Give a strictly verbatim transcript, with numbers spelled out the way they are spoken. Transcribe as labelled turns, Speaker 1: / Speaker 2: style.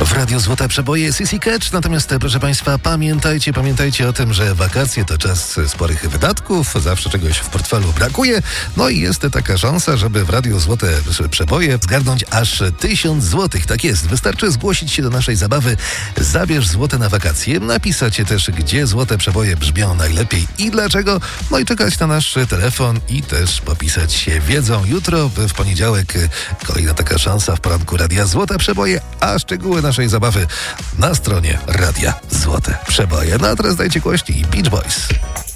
Speaker 1: W Radiu Złote Przeboje Sissy Catch, natomiast proszę Państwa, pamiętajcie, pamiętajcie o tym, że wakacje to czas sporych wydatków, zawsze czegoś w portfelu brakuje, no i jest taka szansa, żeby w Radiu Złote Przeboje zgarnąć aż tysiąc złotych. Tak jest, wystarczy zgłosić się do naszej zabawy Zabierz złote na wakacje, napisać też, gdzie Złote Przeboje brzmią najlepiej i dlaczego, no i czekać na nasz telefon i też popisać się wiedzą. Jutro, w poniedziałek, kolejna taka szansa w poranku Radia Złote Przeboje, a szczegóły naszej zabawy na stronie Radia Złote Przeboje. No a teraz dajcie głośniej Beach Boys.